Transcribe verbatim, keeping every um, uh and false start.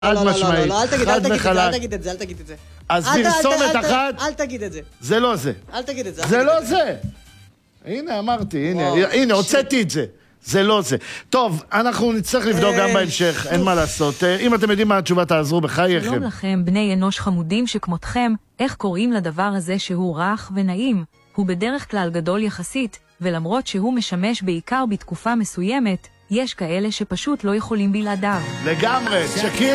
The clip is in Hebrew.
חד משמעית, לא, אל תגיד, חד אל וחלק. תגיד את זה, אל תגיד את זה. אז אל ת- אל ת- פרסומת אל ת- אחת, אל תגיד את זה. זה לא זה. אל תגיד את זה. אל זה תגיד לא את זה. הנה, אמרתי, הנה, וואו, הנה, הוצאתי את זה. זה לא זה. טוב, אנחנו נצטרך לבדוק גם אה, בהמשך, אין מה לעשות. אה, אם אתם יודעים מה התשובה, תעזרו בחייכם. שלום לכם, בני אנוש חמודים שכמותכם, איך קוראים לדבר הזה שהוא רך ונעים? הוא בדרך כלל גדול יחסית, ולמרות שהוא משמש בעיקר בתקופה מסוימת, יש כאלה שפשוט לא יכולים בלעדיו. לגמרי, שקיר.